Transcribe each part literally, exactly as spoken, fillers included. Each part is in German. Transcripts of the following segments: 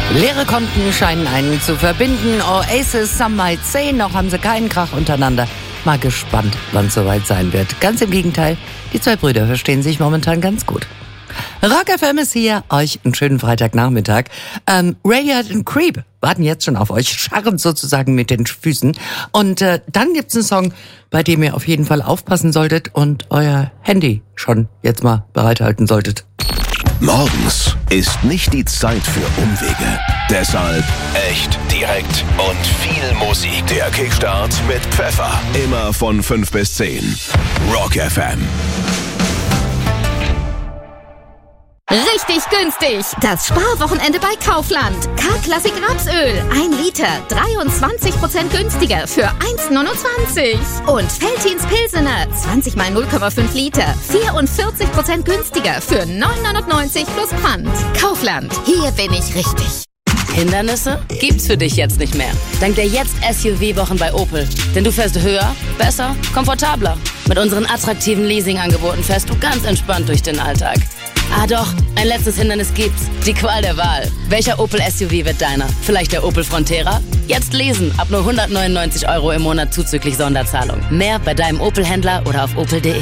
Leere Konten scheinen einen zu verbinden. Oasis, Some Might Say, noch haben sie keinen Krach untereinander. Mal gespannt, wann es soweit sein wird. Ganz im Gegenteil, die zwei Brüder verstehen sich momentan ganz gut. Rock F M ist hier, euch einen schönen Freitagnachmittag. Ähm, Radiohead und Creep warten jetzt schon auf euch, scharren sozusagen mit den Füßen. Und äh, dann gibt's einen Song, bei dem ihr auf jeden Fall aufpassen solltet und euer Handy schon jetzt mal bereithalten solltet. Morgens ist nicht die Zeit für Umwege. Deshalb echt, direkt und viel Musik. Der Kickstart mit Pfeffer. Immer von fünf bis zehn. Rock F M. Richtig günstig! Das Sparwochenende bei Kaufland. K-Klassik Rapsöl. ein Liter. dreiundzwanzig Prozent günstiger für eins neunundzwanzig. Und Veltins Pilsener. zwanzig mal null Komma fünf Liter. vierundvierzig Prozent günstiger für neun neunundneunzig plus Pfand. Kaufland. Hier bin ich richtig. Hindernisse gibt's für dich jetzt nicht mehr. Dank der jetzt S U V-Wochen bei Opel. Denn du fährst höher, besser, komfortabler. Mit unseren attraktiven Leasingangeboten fährst du ganz entspannt durch den Alltag. Ah doch, ein letztes Hindernis gibt's. Die Qual der Wahl. Welcher Opel S U V wird deiner? Vielleicht der Opel Frontera? Jetzt lesen, ab nur hundertneunundneunzig Euro im Monat zuzüglich Sonderzahlung. Mehr bei deinem Opel-Händler oder auf opel punkt de.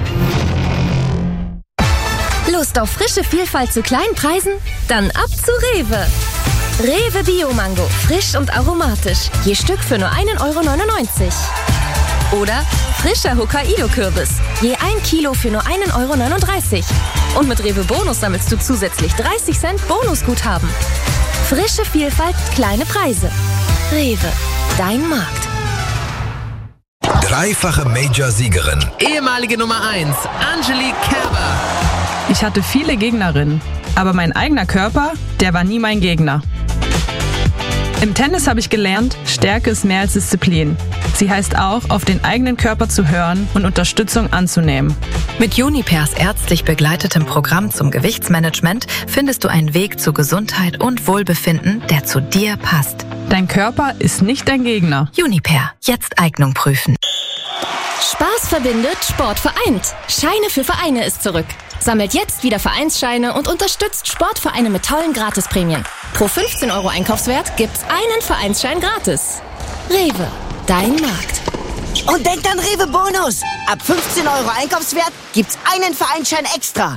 Lust auf frische Vielfalt zu kleinen Preisen? Dann ab zu Rewe. Rewe Bio-Mango, frisch und aromatisch. Je Stück für nur ein Euro neunundneunzig. Oder frischer Hokkaido-Kürbis. Je ein Kilo für nur ein Euro neununddreißig. Und mit Rewe Bonus sammelst du zusätzlich dreißig Cent Bonusguthaben. Frische Vielfalt, kleine Preise. Rewe, dein Markt. Dreifache Major-Siegerin. Ehemalige Nummer eins, Angelique Kerber. Ich hatte viele Gegnerinnen, aber mein eigener Körper, der war nie mein Gegner. Im Tennis habe ich gelernt, Stärke ist mehr als Disziplin. Sie heißt auch, auf den eigenen Körper zu hören und Unterstützung anzunehmen. Mit Junipers ärztlich begleitetem Programm zum Gewichtsmanagement findest du einen Weg zu Gesundheit und Wohlbefinden, der zu dir passt. Dein Körper ist nicht dein Gegner. Juniper, jetzt Eignung prüfen. Spaß verbindet, Sport vereint. Scheine für Vereine ist zurück. Sammelt jetzt wieder Vereinsscheine und unterstützt Sportvereine mit tollen Gratisprämien. Pro fünfzehn Euro Einkaufswert gibt's einen Vereinsschein gratis. Rewe, dein Markt. Und denkt an Rewe Bonus. Ab fünfzehn Euro Einkaufswert gibt's einen Vereinsschein extra.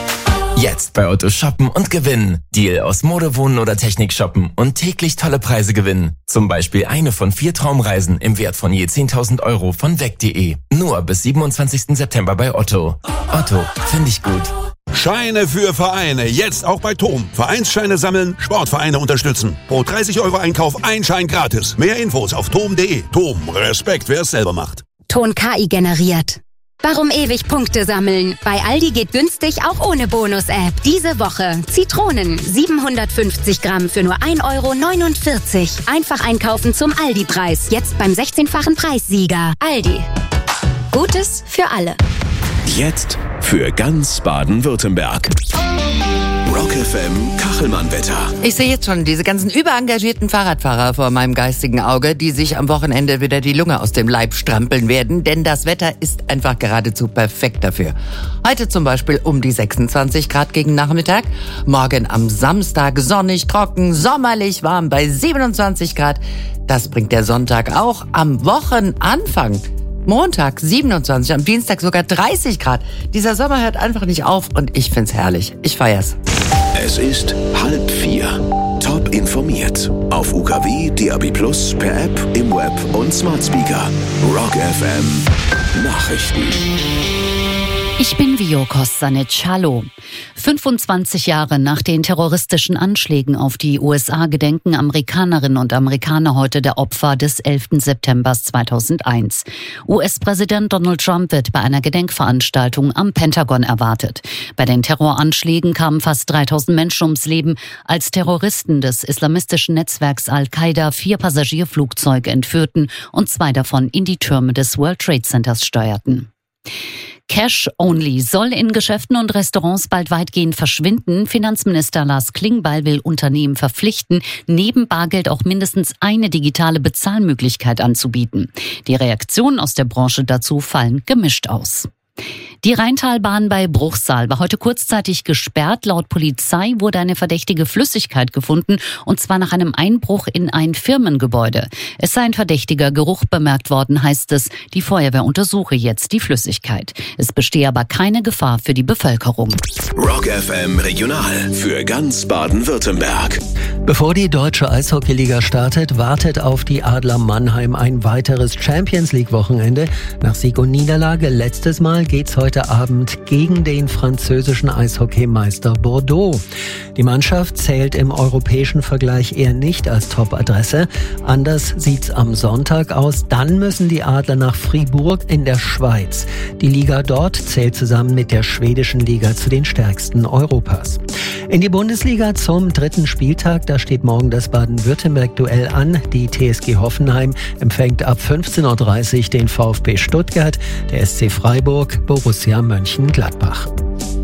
Jetzt bei Otto shoppen und gewinnen. Deal aus Mode, Wohnen oder Technik shoppen und täglich tolle Preise gewinnen. Zum Beispiel eine von vier Traumreisen im Wert von je zehntausend Euro von weg punkt de. Nur bis siebenundzwanzigsten September bei Otto. Otto, finde ich gut. Scheine für Vereine, jetzt auch bei Tom. Vereinsscheine sammeln, Sportvereine unterstützen. Pro dreißig Euro Einkauf ein Schein gratis. Mehr Infos auf tom punkt de. Tom, Respekt, wer es selber macht. Ton K I generiert. Warum ewig Punkte sammeln? Bei Aldi geht günstig auch ohne Bonus-App. Diese Woche Zitronen siebenhundertfünfzig Gramm für nur ein Euro neunundvierzig. Einfach einkaufen zum Aldi-Preis. Jetzt beim sechzehnfachen Preissieger. Aldi. Gutes für alle. Jetzt für ganz Baden-Württemberg. Rock F M Kachelmann-Wetter. Ich sehe jetzt schon diese ganzen überengagierten Fahrradfahrer vor meinem geistigen Auge, die sich am Wochenende wieder die Lunge aus dem Leib strampeln werden, denn das Wetter ist einfach geradezu perfekt dafür. Heute zum Beispiel um die sechsundzwanzig Grad gegen Nachmittag, morgen am Samstag sonnig, trocken, sommerlich warm bei siebenundzwanzig Grad. Das bringt der Sonntag auch am Wochenanfang. Montag siebenundzwanzig, am Dienstag sogar dreißig Grad. Dieser Sommer hört einfach nicht auf und ich find's herrlich. Ich feier's. Es ist halb vier. Top informiert. Auf U K W, D A B plus, per App, im Web und Smart Speaker. Rock F M Nachrichten. Ich bin Vio Kostanic. Hallo. fünfundzwanzig Jahre nach den terroristischen Anschlägen auf die U S A gedenken Amerikanerinnen und Amerikaner heute der Opfer des elften September zweitausendeins. U S-Präsident Donald Trump wird bei einer Gedenkveranstaltung am Pentagon erwartet. Bei den Terroranschlägen kamen fast dreitausend Menschen ums Leben, als Terroristen des islamistischen Netzwerks Al-Qaida vier Passagierflugzeuge entführten und zwei davon in die Türme des World Trade Centers steuerten. Cash Only soll in Geschäften und Restaurants bald weitgehend verschwinden. Finanzminister Lars Klingbeil will Unternehmen verpflichten, neben Bargeld auch mindestens eine digitale Bezahlmöglichkeit anzubieten. Die Reaktionen aus der Branche dazu fallen gemischt aus. Die Rheintalbahn bei Bruchsal war heute kurzzeitig gesperrt. Laut Polizei wurde eine verdächtige Flüssigkeit gefunden, und zwar nach einem Einbruch in ein Firmengebäude. Es sei ein verdächtiger Geruch bemerkt worden, heißt es. Die Feuerwehr untersuche jetzt die Flüssigkeit. Es bestehe aber keine Gefahr für die Bevölkerung. Rock F M Regional für ganz Baden-Württemberg. Bevor die deutsche Eishockeyliga startet, wartet auf die Adler Mannheim ein weiteres Champions-League-Wochenende. Nach Sieg und Niederlage letztes Mal geht's heute Abend gegen den französischen Eishockeymeister Bordeaux. Die Mannschaft zählt im europäischen Vergleich eher nicht als Top-Adresse. Anders sieht's am Sonntag aus. Dann müssen die Adler nach Fribourg in der Schweiz. Die Liga dort zählt zusammen mit der schwedischen Liga zu den stärksten Europas. In die Bundesliga zum dritten Spieltag, da steht morgen das Baden-Württemberg-Duell an. Die T S G Hoffenheim empfängt ab fünfzehn Uhr dreißig den VfB Stuttgart, der S C Freiburg, Borussia Mönchengladbach.